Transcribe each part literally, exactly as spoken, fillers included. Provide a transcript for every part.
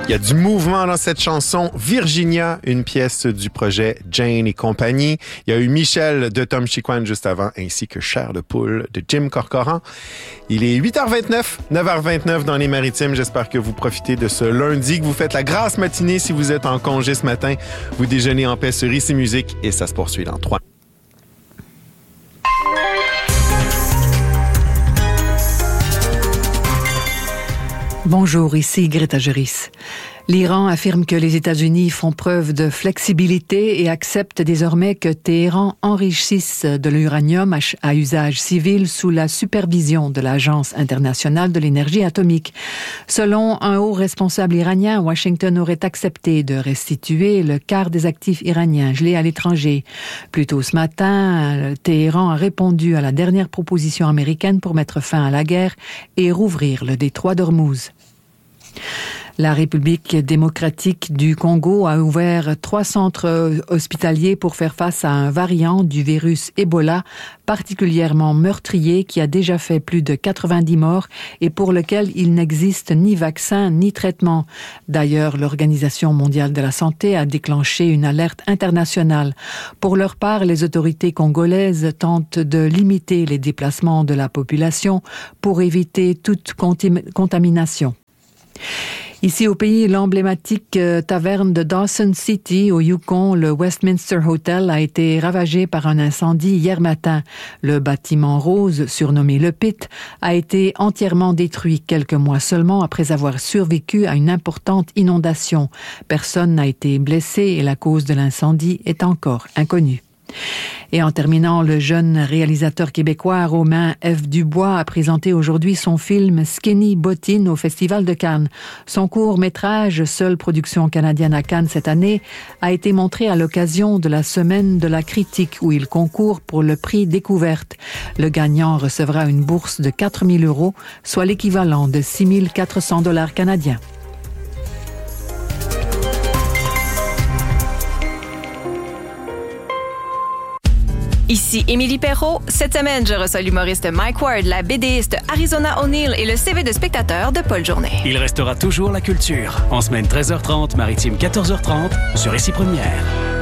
Il y a du mouvement dans cette chanson. Virginia, une pièce du projet Jane et compagnie. Il y a eu Michel de Tom Chiquan juste avant, ainsi que Chair de poule de Jim Corcoran. Il est huit heures vingt-neuf, neuf heures vingt-neuf dans les Maritimes. J'espère que vous profitez de ce lundi, que vous faites la grasse matinée si vous êtes en congé ce matin. Vous déjeunez en paix sur Ici Musique et ça se poursuit dans trois. Bonjour, ici Greta Geris. L'Iran affirme que les États-Unis font preuve de flexibilité et accepte désormais que Téhéran enrichisse de l'uranium à usage civil sous la supervision de l'Agence internationale de l'énergie atomique. Selon un haut responsable iranien, Washington aurait accepté de restituer le quart des actifs iraniens gelés à l'étranger. Plus tôt ce matin, Téhéran a répondu à la dernière proposition américaine pour mettre fin à la guerre et rouvrir le détroit d'Ormuz. La République démocratique du Congo a ouvert trois centres hospitaliers pour faire face à un variant du virus Ebola particulièrement meurtrier qui a déjà fait plus de quatre-vingt-dix morts et pour lequel il n'existe ni vaccin ni traitement. D'ailleurs, l'Organisation mondiale de la santé a déclenché une alerte internationale. Pour leur part, les autorités congolaises tentent de limiter les déplacements de la population pour éviter toute contim- contamination. Ici au pays, l'emblématique euh, taverne de Dawson City, au Yukon, le Westminster Hotel, a été ravagé par un incendie hier matin. Le bâtiment rose, surnommé le Pit, a été entièrement détruit quelques mois seulement après avoir survécu à une importante inondation. Personne n'a été blessé et la cause de l'incendie est encore inconnue. Et en terminant, le jeune réalisateur québécois Romain F. Dubois a présenté aujourd'hui son film Skinny Bottine au Festival de Cannes. Son court-métrage, seule production canadienne à Cannes cette année, a été montré à l'occasion de la Semaine de la critique où il concourt pour le prix Découverte. Le gagnant recevra une bourse de quatre mille euros, soit l'équivalent de six mille quatre cents dollars canadiens. Ici Émilie Perrault. Cette semaine, je reçois l'humoriste Mike Ward, la BDiste Arizona O'Neill et le C V de spectateur de Paul Journet. Il restera toujours la culture. En semaine treize heures trente, Maritime quatorze heures trente, sur Ici Première.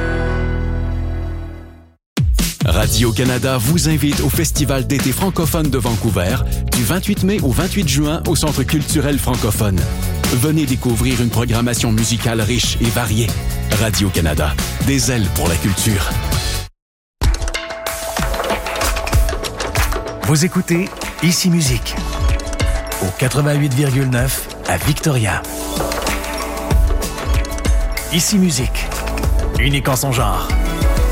Radio-Canada vous invite au Festival d'été francophone de Vancouver du vingt-huit mai au vingt-huit juin au Centre culturel francophone. Venez découvrir une programmation musicale riche et variée. Radio-Canada, des ailes pour la culture. Vous écoutez Ici Musique au quatre-vingt-huit virgule neuf à Victoria. Ici Musique, unique en son genre.